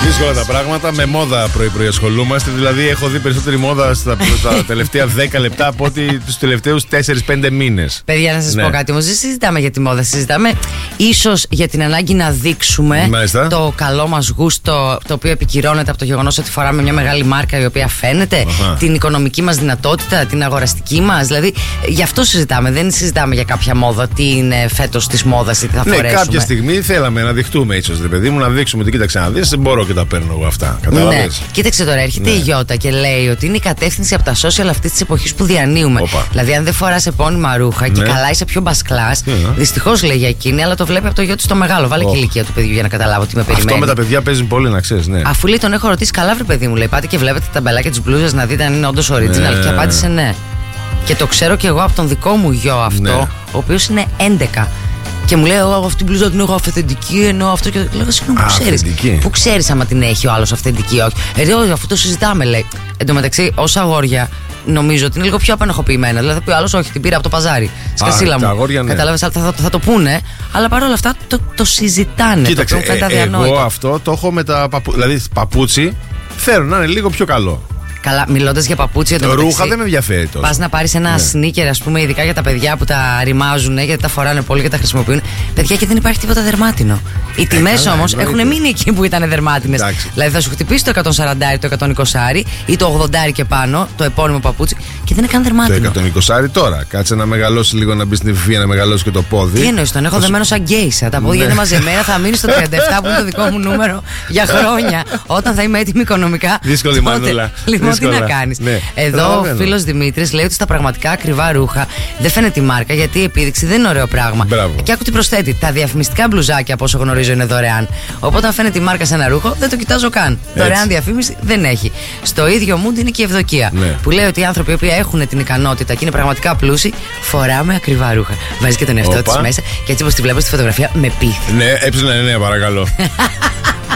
Δύσκολα τα πράγματα. Με μόδα πρωί-πρωί ασχολούμαστε. Δηλαδή, έχω δει περισσότερη μόδα στα τελευταία 10 λεπτά από ότι τους τελευταίους 4-5 μήνες. Παιδιά, να σας πω κάτι όμως. Δεν συζητάμε για τη μόδα. Συζητάμε ίσως για την ανάγκη να δείξουμε το καλό μας γούστο, το οποίο επικυρώνεται από το γεγονός ότι φοράμε μια μεγάλη μάρκα η οποία φαίνεται, την οικονομική μας δυνατότητα, την αγοραστική μας. Δηλαδή, γι' αυτό συζητάμε. Δεν συζητάμε για κάποια μόδα, τι είναι φέτος της μόδας ή τι θα φορέσουμε. Κάποια στιγμή θέλαμε να δειχτούμε, ίσως, ρε παιδί μου, να δείξουμε ότι κοίταξε να δεις, μπορώ και τα παίρνω εγώ αυτά. Κατάλαβες. Ναι. Κοίταξε τώρα, έρχεται η Γιώτα και λέει ότι είναι η κατεύθυνση από τα social αυτή τη εποχή που διανύουμε. Δηλαδή, αν δεν φοράς επώνυμα ρούχα και καλά είσαι πιο μπασκλάς, δυστυχώς λέει για εκείνη, αλλά το βλέπει από το γιο του στο μεγάλο. Βάλε και ηλικία του παιδιού για να καταλάβω τι με περιμένει. Αυτό με τα παιδιά παίζει πολύ, να ξέρεις. Ναι. Αφού λέει τον έχω ρωτήσει, καλά, βρε παιδί μου, λέει, πάτε και βλέπετε τα μπελάκια της μπλούζας να δείτε αν είναι όντως original. Και απάντησε ναι. Και το ξέρω κι εγώ από τον δικό μου γιο αυτό, ο οποίος είναι 11. Και μου λέει, εγώ αυτή την μπλούζα την έχω αυθεντική, ενώ αυτό και. Λέω, συγγνώμη, πού ξέρεις. Πού ξέρεις άμα την έχει ο άλλος αυθεντική ή όχι. Όχι, αφού το συζητάμε, λέει. Εν τω μεταξύ, ως αγόρια, νομίζω ότι είναι λίγο πιο απενεχοποιημένα. Δηλαδή, θα πει ο άλλος, όχι, την πήρα από το παζάρι. Σκασίλα μου. Αγόρια, ναι. Κατάλαβες, θα το πούνε, αλλά παρόλα αυτά το συζητάνε. Κοίταξε, εγώ αυτό το έχω με τα παπούτσια. Δηλαδή, παπούτσι θέλω να είναι λίγο πιο καλό. Καλά, μιλώντας για παπούτσια. Ρούχα δεν με ενδιαφέρει τόσο. Πας να πάρεις ένα σνίκερ, ας πούμε, ειδικά για τα παιδιά που τα ρημάζουν, γιατί τα φοράνε πολύ και τα χρησιμοποιούν. Παιδιά, και δεν υπάρχει τίποτα δερμάτινο. Οι τιμές όμως έχουν μείνει εκεί που ήταν δερμάτινες. Δηλαδή θα σου χτυπήσει το 140, το 120 ή το 80 και πάνω, το επώνυμο παπούτσι, και δεν είναι καν δερμάτινο. Το 120 τώρα. Κάτσε να μεγαλώσει λίγο, να μπει στην εφηβεία, να μεγαλώσει και το πόδι. Τι εννοείς, τον έχω δεμένο σαν γκέισα. Τα πόδια είναι μαζεμένα, θα μείνει στο 37 που είναι το δικό μου νούμερο για χρόνια. Όταν θα είμαι έτοιμη οικονομικά. Δύσκολη μανούλα. Τι να κάνεις. Εδώ ο φίλος Δημήτρης λέει ότι στα πραγματικά ακριβά ρούχα δεν φαίνεται η μάρκα, γιατί η επίδειξη δεν είναι ωραίο πράγμα. Και άκου τι προσθέτει. Τα διαφημιστικά μπλουζάκια, από όσο γνωρίζω, είναι δωρεάν. Οπότε αν φαίνεται η μάρκα σε ένα ρούχο, δεν το κοιτάζω καν. Δωρεάν διαφήμιση δεν έχει. Στο ίδιο mood είναι και η Ευδοκία. Που λέει ότι οι άνθρωποι που έχουν την ικανότητα και είναι πραγματικά πλούσιοι, φοράμε ακριβά ρούχα. Βάζει και τον εαυτό της μέσα και έτσι όπως τη βλέπω στη φωτογραφία με πείθει. Ναι, ναι, παρακαλώ.